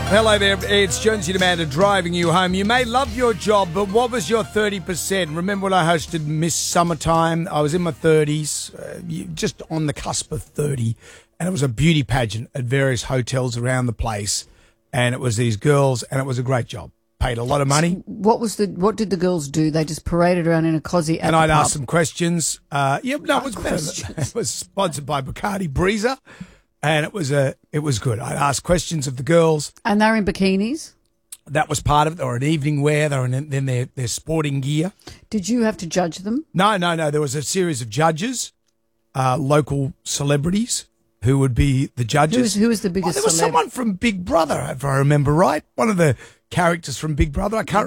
Hello there, it's Jonesy Amanda driving you home. You may love your job, but what was your 30%? Remember when I hosted Miss Summertime? I was in my 30s, just on the cusp of 30, and it was a beauty pageant at various hotels around the place, and it was these girls, and it was a great job. Paid a lot of money. What did the girls do? They just paraded around in a cosy at and the I'd pub. ask them questions. It was sponsored by Bacardi Breezer. And it was good. I'd ask questions of the girls. And they're in bikinis? That was part of it. They were in evening wear. They were in their sporting gear. Did you have to judge them? No. There was a series of judges, local celebrities who would be the judges. Who was the biggest There was someone from Big Brother, if I remember right. One of the characters from Big Brother. I can't